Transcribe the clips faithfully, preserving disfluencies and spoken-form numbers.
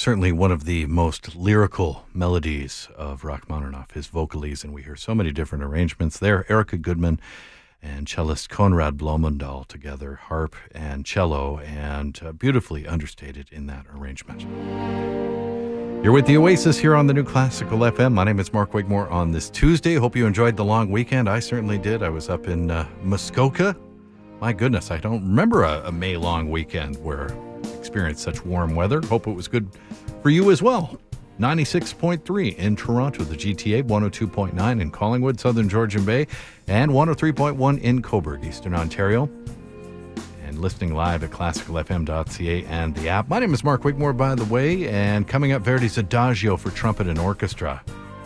Certainly one of the most lyrical melodies of Rachmaninoff, his vocalese, and we hear so many different arrangements there. Erica Goodman and cellist Konrad Bloemendahl together, harp and cello, and uh, beautifully understated in that arrangement. You're with the Oasis here on the New Classical F M. My name is Mark Wigmore on this Tuesday. Hope you enjoyed the long weekend. I certainly did. I was up in uh, Muskoka. My goodness, I don't remember a, a May-long weekend where I experienced such warm weather. Hope it was good for you as well. ninety-six point three in Toronto, the G T A, one oh two point nine in Collingwood, Southern Georgian Bay, and one oh three point one in Cobourg, Eastern Ontario. And listening live at classical f m dot c a and the app. My name is Mark Wigmore, by the way, and coming up, Verdi's Adagio for trumpet and orchestra.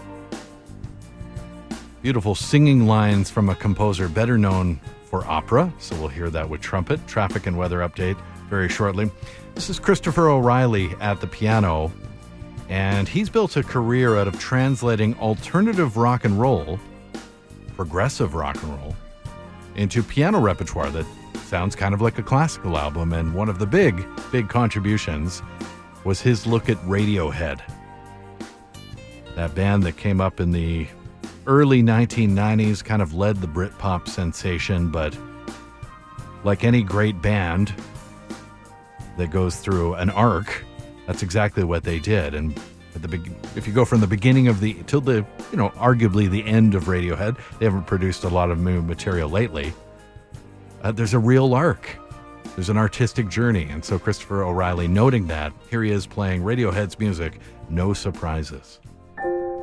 Beautiful singing lines from a composer better known for opera, so we'll hear that with trumpet. Traffic and weather update very shortly. This is Christopher O'Reilly at the piano, and he's built a career out of translating alternative rock and roll, progressive rock and roll, into piano repertoire that sounds kind of like a classical album. And one of the big, big contributions was his look at Radiohead. That band that came up in the early nineteen nineties, kind of led the Britpop sensation, but like any great band that goes through an arc, that's exactly what they did. And at the be- if you go from the beginning of the till the, you know, arguably the end of Radiohead, they haven't produced a lot of new material lately. Uh, there's a real arc. There's an artistic journey. And so Christopher O'Reilly, noting that, here he is playing Radiohead's music, No Surprises.